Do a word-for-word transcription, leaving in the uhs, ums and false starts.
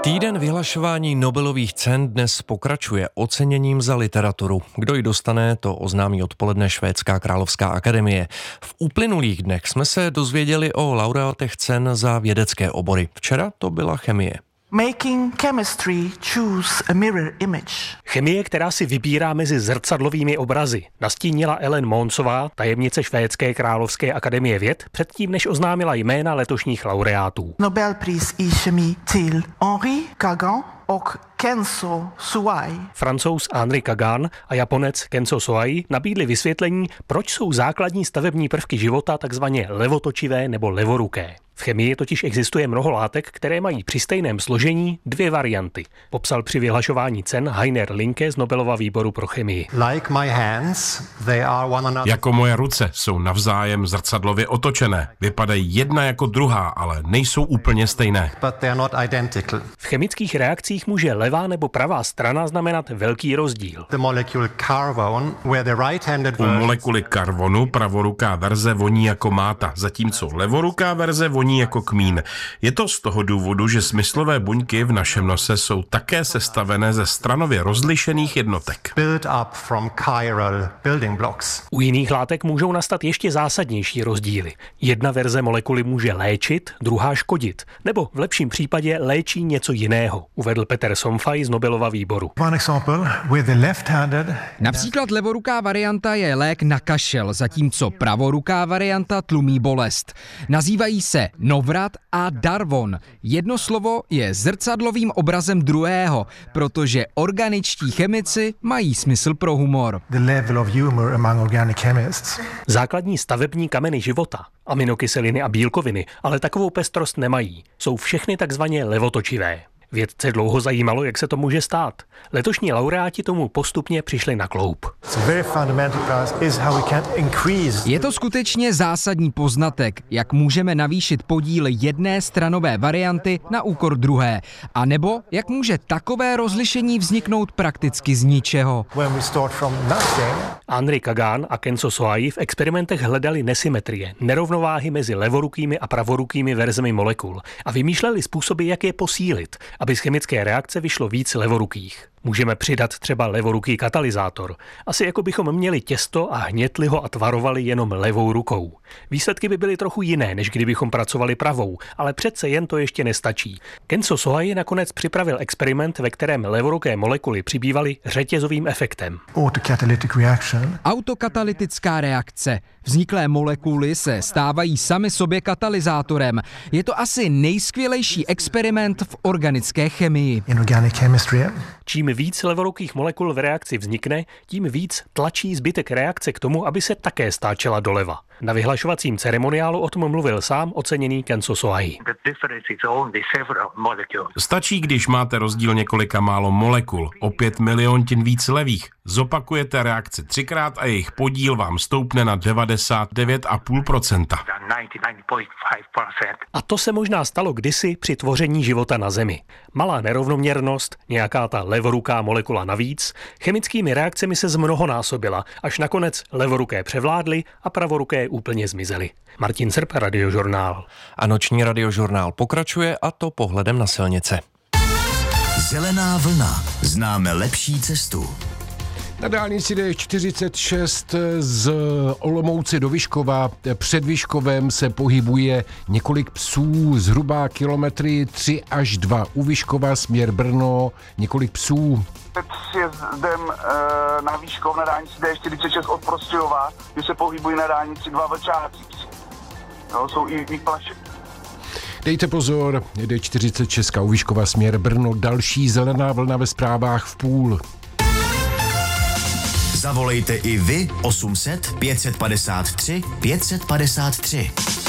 Týden vyhlašování Nobelových cen dnes pokračuje oceněním za literaturu. Kdo ji dostane, to oznámí odpoledne Švédská královská akademie. V uplynulých dnech jsme se dozvěděli o laureátech cen za vědecké obory. Včera to byla chemie. Making chemistry choose a mirror image. Chemie, která si vybírá mezi zrcadlovými obrazy, nastínila Ellen Månsová, tajemnice Švédské královské akademie věd, předtím, než oznámila jména letošních laureátů. Nobelpris i kemi till Henri Kagan och Kenzo Suai. Francouz Henri Kagan a Japonec Kenzo Suai nabídli vysvětlení, proč jsou základní stavební prvky života takzvaně levotočivé nebo levoruké. V chemii totiž existuje mnoho látek, které mají při stejném složení dvě varianty. Popsal při vyhlašování cen Heiner Linke z Nobelova výboru pro chemii. Like my hands, they are one another. Jako moje ruce jsou navzájem zrcadlově otočené. Vypadají jedna jako druhá, ale nejsou úplně stejné. But they are not identical. V chemických reakcích může levá nebo pravá strana znamenat velký rozdíl. The molecule carbon, where the right-handed U version molekuly karvonu pravoruká verze voní jako máta, zatímco levoruká verze voní jako kmín. Je to z toho důvodu, že smyslové buňky v našem nose jsou také sestavené ze stranově rozlišených jednotek. build up from chiral building blocks. U jiných látek můžou nastat ještě zásadnější rozdíly. Jedna verze molekuly může léčit, druhá škodit, nebo v lepším případě léčí něco jiného, uvedl Peter Somfaj z Nobelova výboru. One example with the left-handed. Například levoruká varianta je lék na kašel, zatímco pravoruká varianta tlumí bolest. Nazývají se Novrat a Darvon. Jedno slovo je zrcadlovým obrazem druhého, protože organičtí chemici mají smysl pro humor. The level of humor among organic chemists. Základní stavební kameny života, aminokyseliny a bílkoviny, ale takovou pestrost nemají. Jsou všechny takzvaně levotočivé. Vědce dlouho zajímalo, jak se to může stát. Letošní laureáti tomu postupně přišli na kloub. Je to skutečně zásadní poznatek, jak můžeme navýšit podíl jedné stranové varianty na úkor druhé, a nebo jak může takové rozlišení vzniknout prakticky z ničeho. Henri Kagan a Kenzo Suai v experimentech hledali nesymetrie, nerovnováhy mezi levorukými a pravorukými verzemi molekul a vymýšleli způsoby, jak je posílit, aby z chemické reakce vyšlo víc levorukých. Můžeme přidat třeba levoruký katalyzátor. Asi jako bychom měli těsto a hnětli ho a tvarovali jenom levou rukou. Výsledky by byly trochu jiné, než kdybychom pracovali pravou, ale přece jen to ještě nestačí. Kenzo Suai nakonec připravil experiment, ve kterém levoruké molekuly přibývaly řetězovým efektem. Autokatalytic reaction. Autokatalytická reakce. Vzniklé molekuly se stávají sami sobě katalyzátorem. Je to asi nejskvělejší experiment v organické chemii. In organic chemistry. Čím víc levorukých molekul v reakci vznikne, tím víc tlačí zbytek reakce k tomu, aby se také stáčela doleva. Na vyhlašovacím ceremoniálu o tom mluvil sám oceněný Kenzo Suai. Stačí, když máte rozdíl několika málo molekul, o pět miliontin víc levých. Zopakujete reakci třikrát a jejich podíl vám stoupne na devadesát devět celá pět procenta. A to se možná stalo kdysi při tvoření života na Zemi. Malá nerovnoměrnost, nějaká ta levoruká molekula navíc, chemickými reakcemi se zmnohonásobila, až nakonec levoruké převládly a pravoruké úplně zmizely. Martin Srp, Radiožurnál. A noční Radiožurnál pokračuje, a to pohledem na silnice. Zelená vlna. Známe lepší cestu. Na dálnici D čtyřicet šest z Olomouce do Vyškova před Vyškovem se pohybuje několik psů, zhruba kilometry tři až dva. U Vyškova směr Brno několik psů. Před sjezdem e, na Vyškov na dálnici D čtyřicet šest od Prostějova, kde se pohybují na dálnici dva vlčáci. No, jsou i, i plaše. Dejte pozor, D čtyřicet šest u Vyškova směr Brno, další zelená vlna ve zprávách v půl. Zavolejte i vy osm set pět set padesát tři pět set padesát tři.